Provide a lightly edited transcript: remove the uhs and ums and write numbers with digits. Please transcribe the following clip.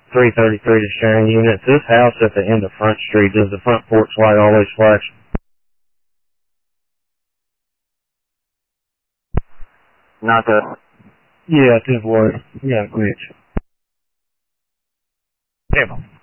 333 to Sharon Units. This house at the end of Front Street, does the front porch light always flash? Not the... Yeah, it just was. Yeah, glitch. Table.